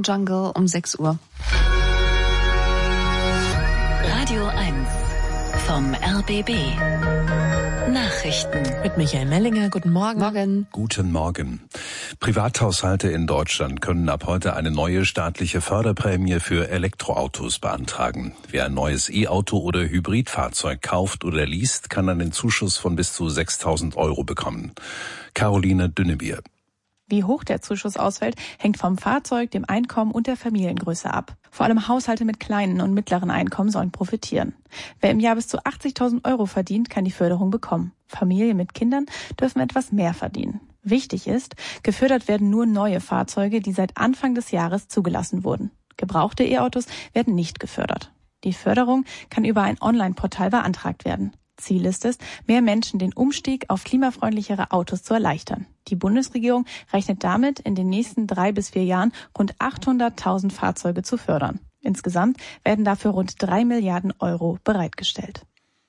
Jungle um 6 Uhr. Radio 1 vom RBB. Nachrichten. Mit Michael Mellinger. Guten Morgen. Morgen. Guten Morgen. Privathaushalte in Deutschland können ab heute eine neue staatliche Förderprämie für Elektroautos beantragen. Wer ein neues E-Auto oder Hybridfahrzeug kauft oder least, kann einen Zuschuss von bis zu 6.000 € bekommen. Caroline Dünnebier. Wie hoch der Zuschuss ausfällt, hängt vom Fahrzeug, dem Einkommen und der Familiengröße ab. Vor allem Haushalte mit kleinen und mittleren Einkommen sollen profitieren. Wer im Jahr bis zu 80.000 € verdient, kann die Förderung bekommen. Familien mit Kindern dürfen etwas mehr verdienen. Wichtig ist, gefördert werden nur neue Fahrzeuge, die seit Anfang des Jahres zugelassen wurden. Gebrauchte E-Autos werden nicht gefördert. Die Förderung kann über ein Online-Portal beantragt werden. Ziel ist es, mehr Menschen den Umstieg auf klimafreundlichere Autos zu erleichtern. Die Bundesregierung rechnet damit, in den nächsten 3 bis 4 Jahren rund 800.000 Fahrzeuge zu fördern. Insgesamt werden dafür rund 3 Milliarden € bereitgestellt.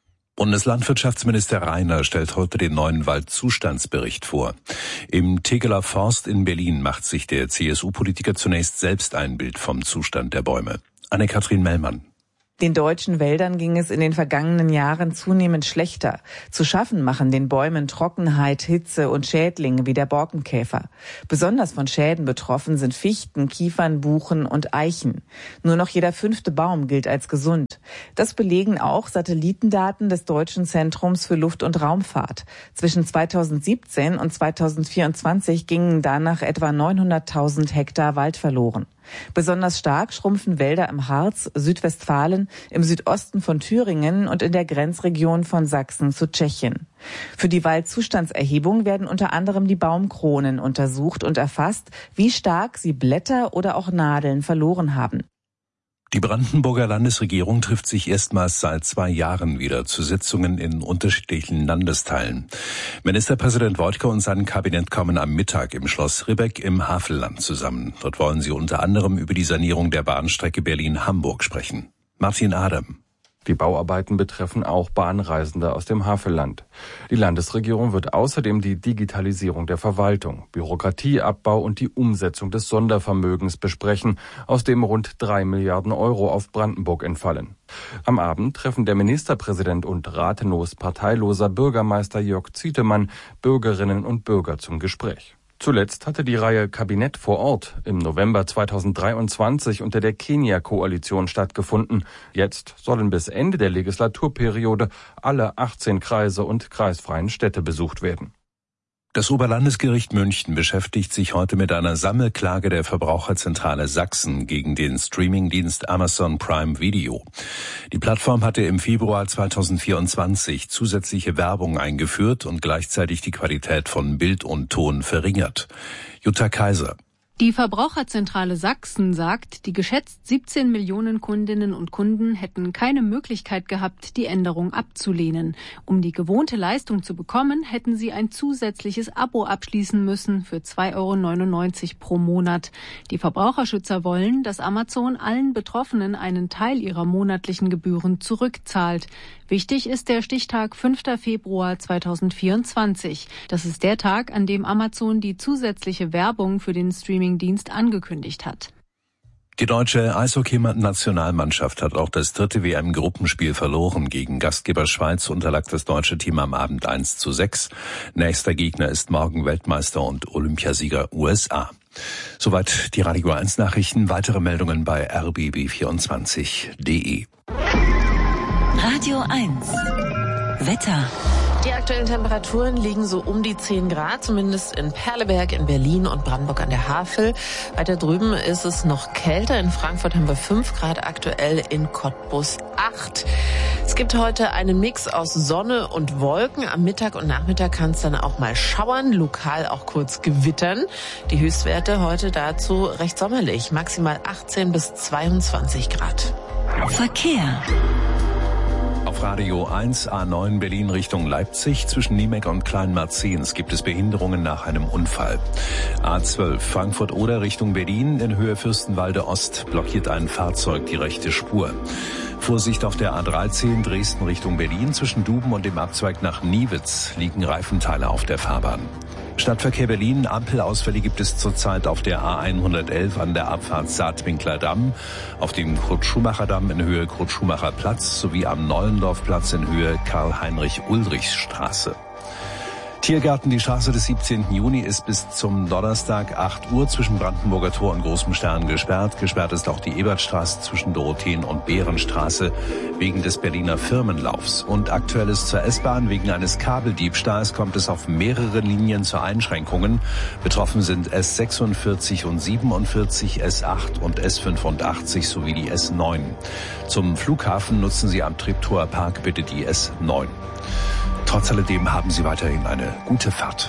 Bundeslandwirtschaftsminister Reiner stellt heute den neuen Waldzustandsbericht vor. Im Tegeler Forst in Berlin macht sich der CSU-Politiker zunächst selbst ein Bild vom Zustand der Bäume. Anne-Kathrin Mellmann. Den deutschen Wäldern ging es in den vergangenen Jahren zunehmend schlechter. Zu schaffen machen den Bäumen Trockenheit, Hitze und Schädlinge wie der Borkenkäfer. Besonders von Schäden betroffen sind Fichten, Kiefern, Buchen und Eichen. Nur noch jeder 5. Baum gilt als gesund. Das belegen auch Satellitendaten des Deutschen Zentrums für Luft- und Raumfahrt. Zwischen 2017 und 2024 gingen danach etwa 900.000 Hektar Wald verloren. Besonders stark schrumpfen Wälder im Harz, Südwestfalen, im Südosten von Thüringen und in der Grenzregion von Sachsen zu Tschechien. Für die Waldzustandserhebung werden unter anderem die Baumkronen untersucht und erfasst, wie stark sie Blätter oder auch Nadeln verloren haben. Die Brandenburger Landesregierung trifft sich erstmals seit 2 Jahren wieder zu Sitzungen in unterschiedlichen Landesteilen. Ministerpräsident Woidke und sein Kabinett kommen am Mittag im Schloss Ribbeck im Havelland zusammen. Dort wollen sie unter anderem über die Sanierung der Bahnstrecke Berlin-Hamburg sprechen. Martin Adam. Die Bauarbeiten betreffen auch Bahnreisende aus dem Havelland. Die Landesregierung wird außerdem die Digitalisierung der Verwaltung, Bürokratieabbau und die Umsetzung des Sondervermögens besprechen, aus dem rund 3 Milliarden € auf Brandenburg entfallen. Am Abend treffen der Ministerpräsident und rathenlos parteiloser Bürgermeister Jörg Zietemann Bürgerinnen und Bürger zum Gespräch. Zuletzt hatte die Reihe Kabinett vor Ort im November 2023 unter der Kenia-Koalition stattgefunden. Jetzt sollen bis Ende der Legislaturperiode alle 18 Kreise und kreisfreien Städte besucht werden. Das Oberlandesgericht München beschäftigt sich heute mit einer Sammelklage der Verbraucherzentrale Sachsen gegen den Streamingdienst Amazon Prime Video. Die Plattform hatte im Februar 2024 zusätzliche Werbung eingeführt und gleichzeitig die Qualität von Bild und Ton verringert. Jutta Kaiser. Die Verbraucherzentrale Sachsen sagt, die geschätzt 17 Millionen Kundinnen und Kunden hätten keine Möglichkeit gehabt, die Änderung abzulehnen. Um die gewohnte Leistung zu bekommen, hätten sie ein zusätzliches Abo abschließen müssen für 2,99 € pro Monat. Die Verbraucherschützer wollen, dass Amazon allen Betroffenen einen Teil ihrer monatlichen Gebühren zurückzahlt. Wichtig ist der Stichtag 5. Februar 2024. Das ist der Tag, an dem Amazon die zusätzliche Werbung für den Streamingdienst angekündigt hat. Die deutsche Eishockey-Nationalmannschaft hat auch das 3. WM-Gruppenspiel verloren. Gegen Gastgeber Schweiz unterlag das deutsche Team am Abend 1:6. Nächster Gegner ist morgen Weltmeister und Olympiasieger USA. Soweit die Radio 1 Nachrichten. Weitere Meldungen bei rbb24.de. Radio 1 Wetter. Die aktuellen Temperaturen liegen so um die 10 Grad, zumindest in Perleberg, in Berlin und Brandenburg an der Havel. Weiter drüben ist es noch kälter. In Frankfurt haben wir 5 Grad, aktuell in Cottbus 8. Es gibt heute einen Mix aus Sonne und Wolken. Am Mittag und Nachmittag kann es dann auch mal schauern, lokal auch kurz gewittern. Die Höchstwerte heute dazu recht sommerlich, maximal 18 bis 22 Grad. Verkehr. Auf Radio 1 A9 Berlin Richtung Leipzig zwischen Niemeck und Kleinmarzens gibt es Behinderungen nach einem Unfall. A12 Frankfurt-Oder Richtung Berlin in Höhe Fürstenwalde Ost blockiert ein Fahrzeug die rechte Spur. Vorsicht auf der A13 Dresden Richtung Berlin zwischen Duben und dem Abzweig nach Niewitz liegen Reifenteile auf der Fahrbahn. Stadtverkehr Berlin, Ampelausfälle gibt es zurzeit auf der A111 an der Abfahrt Saatwinkler Damm, auf dem Kurt-Schumacher-Damm in Höhe Kurt-Schumacher-Platz sowie am Nollendorf-Platz in Höhe Karl-Heinrich-Ulrichs-Straße. Tiergarten, die Straße des 17. Juni ist bis zum Donnerstag 8 Uhr zwischen Brandenburger Tor und Großem Stern gesperrt. Gesperrt ist auch die Ebertstraße zwischen Dorotheen- und Behrenstraße wegen des Berliner Firmenlaufs. Und Aktuelles zur S-Bahn: Wegen eines Kabeldiebstahls kommt es auf mehreren Linien zu Einschränkungen. Betroffen sind S46 und 47, S8 und S85 sowie die S9. Zum Flughafen nutzen Sie am Treptower Park bitte die S9. Trotz alledem haben Sie weiterhin eine gute Fahrt.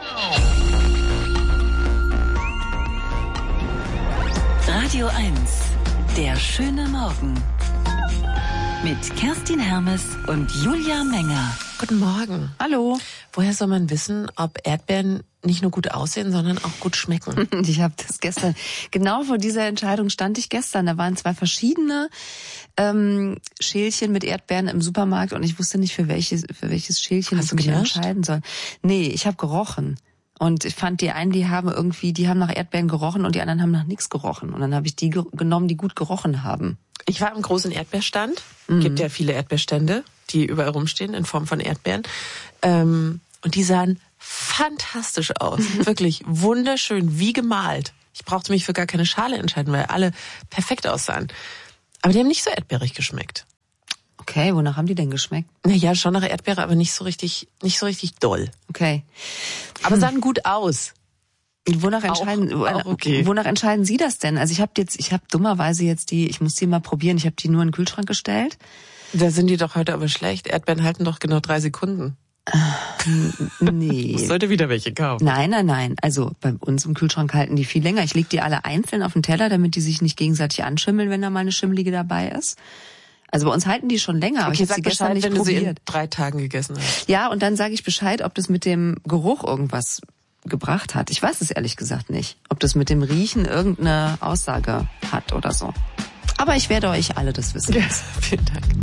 Radio 1, der schöne Morgen. Mit Kerstin Hermes und Julia Menger. Guten Morgen. Hallo. Woher soll man wissen, ob Erdbeeren nicht nur gut aussehen, sondern auch gut schmecken? Ich habe das gestern, genau vor dieser Entscheidung stand ich gestern. Da waren 2 verschiedene Schälchen mit Erdbeeren im Supermarkt und ich wusste nicht, für welches Schälchen ich mich entscheiden soll. Nee, ich habe gerochen. Und ich fand, die einen, die haben nach Erdbeeren gerochen und die anderen haben nach nichts gerochen. Und dann habe ich die genommen, die gut gerochen haben. Ich war im großen Erdbeerstand. Gibt ja viele Erdbeerstände, die überall rumstehen in Form von Erdbeeren. Und die sahen fantastisch aus. Wirklich wunderschön, wie gemalt. Ich brauchte mich für gar keine Schale entscheiden, weil alle perfekt aussahen. Aber die haben nicht so erdbeerig geschmeckt. Okay, wonach haben die denn geschmeckt? Naja, schon nach Erdbeere, aber nicht so richtig doll. Okay. Aber sahen gut aus. Wonach entscheiden Sie das denn? Also ich habe dummerweise jetzt ich muss die mal probieren, ich habe die nur in den Kühlschrank gestellt. Da sind die doch heute aber schlecht. Erdbeeren halten doch genau 3 Sekunden. Nee. Ich sollte wieder welche kaufen. Nein. Also bei uns im Kühlschrank halten die viel länger. Ich lege die alle einzeln auf den Teller, damit die sich nicht gegenseitig anschimmeln, wenn da mal eine schimmelige dabei ist. Also bei uns halten die schon länger, aber ich habe sie gestern nicht probiert. Wenn du sie in 3 Tagen gegessen hast. Ja, und dann sage ich Bescheid, ob das mit dem Geruch irgendwas gebracht hat. Ich weiß es ehrlich gesagt nicht, ob das mit dem Riechen irgendeine Aussage hat oder so. Aber ich werde euch alle das wissen. Ja, vielen Dank.